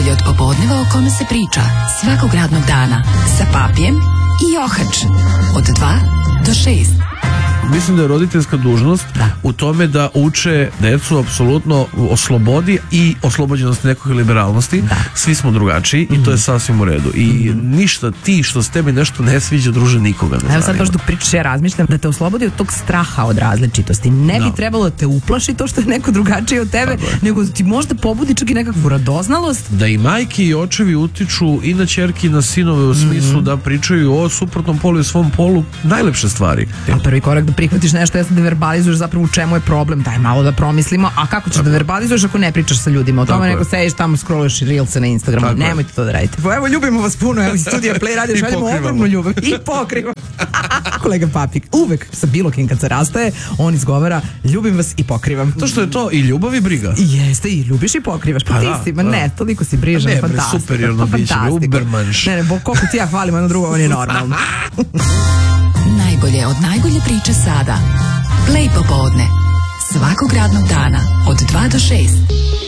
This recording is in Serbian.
Najbolje od popodneva o kome se priča svakog radnog dana sa Papijem i Johač od 2 do 6. Mislim da je roditeljska dužnost u tome da uče decu apsolutno o slobodi i oslobođenosti nekog liberalnosti. Svi smo drugačiji i to je sasvim u redu. I ništa ti što s tebi nešto ne sviđa, druže, nikoga ne zanima. Evo sad baš dok pričaš, ja razmišljam da te oslobodi od tog straha od različitosti. Ne bi trebalo da te uplaši to što je neko drugačiji od tebe, nego da ti možda pobudi čak i nekakvu radoznalost. Da i majke i očevi utiču i na ćerke i na sinove u smislu da pričaju o suprotnom polu i svom polu najlepše stvari. A prvi korak da prihvatiš nešto jeste da verbalizuješ zapravo u čemu je problem, daj malo da promislimo, a kako ćeš da verbalizuješ ako ne pričaš sa ljudima o tome, nego sediš tamo, scrolluješ i reelse na Instagramu, nemojte to da radite. Evo, ljubimo vas puno, evo iz studija Play Radio šaljemo ogromnu ljubav i pokrivamo. Kolega Papik, uvek sa bilo kim kad se rastaje, on izgovara ljubim vas i pokrivam. To što je to i ljubav i briga. Jeste, i ljubiš i pokrivaš, pa ti si, ne, toliko si brižan, fantastično. Superiorno biće, ubermanš. Ne, koliko ti ja hvalimo jedno drugo, on je normalno. Najbolje od najbolje priče sada. Play popodne. Svakog radnog dana od 2 do 6.